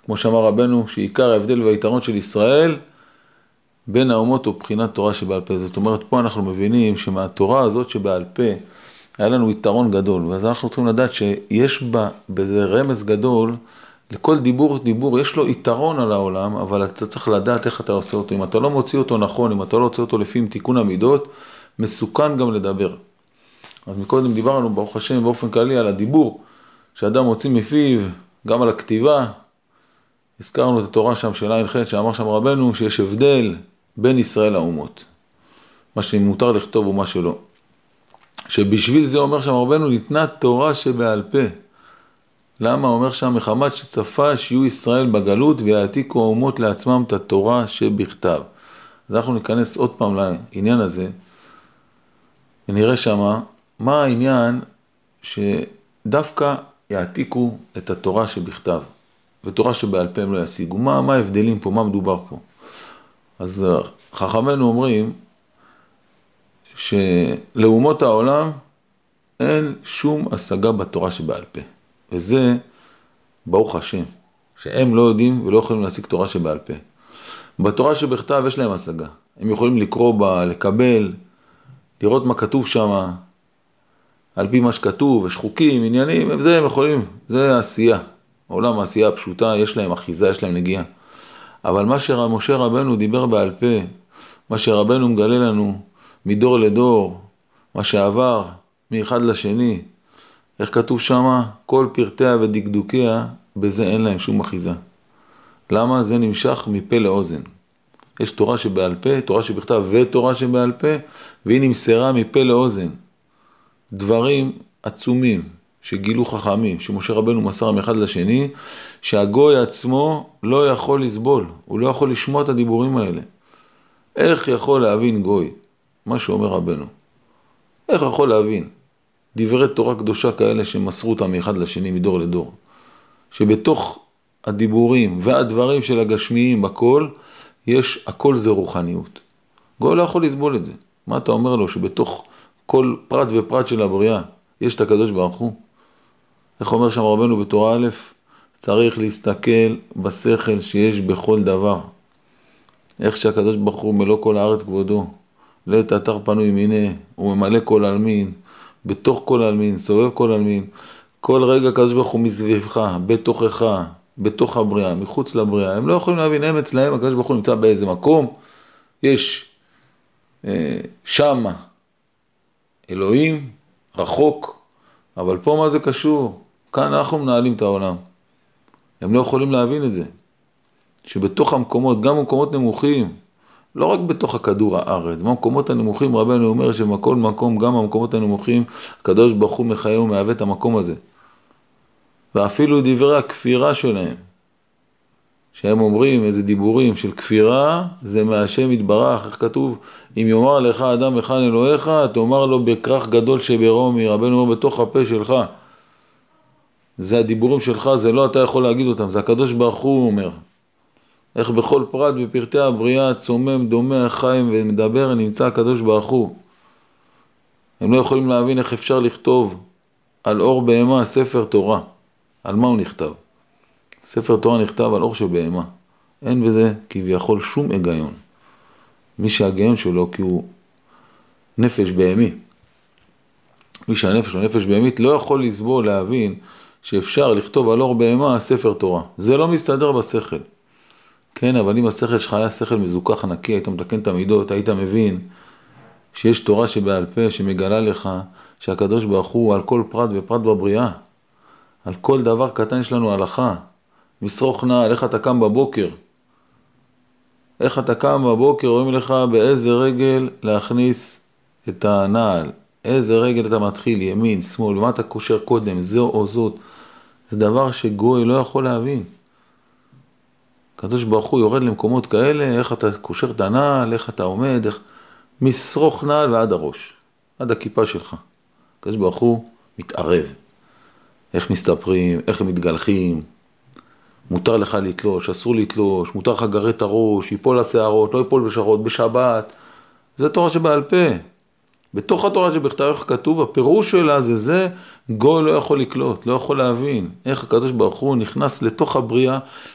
כמו שאמר רבנו, שעיקר ההבדל והיתרון של ישראל, בין האומות ובחינת תורה שבעל פה. זאת אומרת, פה אנחנו מבינים שמהתורה הזאת שבעל פה, היה לנו יתרון גדול, ואז אנחנו צריכים לדעת שיש בה, בזה רמז גדול, לכל דיבור יש לו יתרון על העולם, אבל אתה צריך לדעת איך אתה עושה אותו. אם אתה לא מוציא אותו נכון, אם אתה לא מוציא אותו לפי תיקון המידות, מסוכן גם לדבר. אז מקודם דיברנו, ברוך השם, באופן כללי על הדיבור, שאדם מוציא מפיו, גם על הכתיבה. הזכרנו את התורה שם של עין ח' שאמר שם רבנו, שיש הבדל בין ישראל לאומות. מה שמותר לכתוב ומה שלא. שבשביל זה אומר שם רבנו, ניתנה תורה שבעל פה. למה? אומר שם מחמת שצפה שיהיו ישראל בגלות ויעתיקו האומות לעצמם את התורה שבכתב. אז אנחנו ניכנס עוד פעם לעניין הזה, ונראה שם מה העניין שדווקא יעתיקו את התורה שבכתב, ותורה שבעל פה הם לא ישיגו. מה ההבדלים פה? מה מדובר פה? אז חכמינו אומרים שלאומות העולם אין שום השגה בתורה שבעל פה. וזה ברוך השם, שהם לא יודעים ולא יכולים להשיג תורה שבעל פה. בתורה שבכתב יש להם השגה. הם יכולים לקרוא בה, לקבל, לראות מה כתוב שם, על פי מה שכתוב, יש חוקים, עניינים, וזה הם יכולים, זה העשייה. העולם העשייה הפשוטה, יש להם אחיזה, יש להם נגיעה. אבל מה שמשה רבנו דיבר בעל פה, מה שרבנו מגלה לנו מדור לדור, מה שעבר מאחד לשני, איך כתוב שם? כל פרטיה ודקדוקיה, בזה אין להם שום אחיזה. למה? זה נמשך מפה לאוזן. יש תורה שבעל פה, תורה שבכתב ותורה שבעל פה, והיא נמסרה מפה לאוזן. דברים עצומים שגילו חכמים, שמשה רבנו מסר מאחד לשני, שהגוי עצמו לא יכול לסבול, הוא לא יכול לשמוע את הדיבורים האלה. איך יכול להבין גוי? מה שאומר רבנו. איך יכול להבין? דברי תורה קדושה כאלה שמסרו אותם מאחד לשני, מדור לדור. שבתוך הדיבורים והדברים של הגשמיים בכל, הכל זה רוחניות. גוי לא יכול לסבול את זה. מה אתה אומר לו? שבתוך כל פרט ופרט של הבריאה, יש את הקדוש ברוך הוא. איך אומר שם רבנו בתורה א', צריך להסתכל בשכל שיש בכל דבר. איך שהקדוש ברוך הוא מלוא כל הארץ כבודו, לעת אתר פנוי מיני, הוא ממלא כל אלמין, בתוך כל אלמין, סובב כל אלמין, כל רגע הקדוש ברוך הוא מסביבך, בתוכך, בתוך הבריאה, מחוץ לבריאה. הם לא יכולים להבין, הם אצלהם, הקדוש ברוך הוא נמצא באיזה מקום, יש שמה אלוהים, רחוק, אבל פה מה זה קשור? כאן אנחנו מנהלים את העולם. הם לא יכולים להבין את זה. שבתוך המקומות, גם במקומות נמוכים, לא רק בתוך הכדור הארץ, במקומות הנמוכים רבנו אומר שבכל מקום, גם במקומות הנמוכים, הקדוש ברוך הוא מחיה ומהווה את המקום הזה. ואפילו דברי הכפירה שלהם, שהם אומרים איזה דיבורים של כפירה, זה מהשם יתברך, איך כתוב, אם יאמר לך אדם אחד אלוהיך, תאמר לו בכרך גדול שברומי, רבנו אומר בתוך הפה שלך, זה הדיבורים שלך, זה לא אתה יכול להגיד אותם, זה הקדוש ברוך הוא אומר. איך בכל פרט בפרטי הבריאה, צומם, דומה, חיים ומדבר, נמצא הקדוש ברוך הוא. הם לא יכולים להבין איך אפשר לכתוב על אור בהמה ספר תורה. על מה הוא נכתב? ספר תורה נכתב על אור של בהמה. אין בזה כביכול שום היגיון. מי שההיגיון שלו כי הוא נפש בהמי. מי שהנפש הוא נפש בהמית לא יכול לסבול להבין שאפשר לכתוב על אור בהמה ספר תורה. זה לא מסתדר בשכל. כן, אבל אם השכל שלך היה שכל מזוכח נקי, היית מתקן את המידות, היית מבין שיש תורה שבעל פה שמגלה לך שהקדוש ברוך הוא על כל פרט ופרט בבריאה. על כל דבר קטן יש לנו הלכה. מסרוך נעל, איך אתה קם בבוקר? איך אתה קם בבוקר, רואים לך באיזה רגל להכניס את הנעל. איזה רגל אתה מתחיל, ימין, שמאל, ומה אתה קושר קודם, זו או זאת. זה דבר שגוי לא יכול להבין. הקדוש ברוך הוא יורד למקומות כאלה, איך אתה קושר את הנעל, איך אתה עומד, איך... מסרוך נעל ועד הראש, עד הכיפה שלך. הקדוש ברוך הוא מתערב. איך מסתפרים, איך הם מתגלחים, מותר לך לתלוש, אסור לתלוש, מותר לך גרד את הראש, ייפול השערות, לא ייפול בשערות, בשבת. זה תורה שבעל פה. בתוך התורה שבכתב איך כתוב, הפירוש שלה זה גוי לא יכול לקלוט, לא יכול להבין איך הקדוש ברוך הוא נכנס לתוך הבריאה,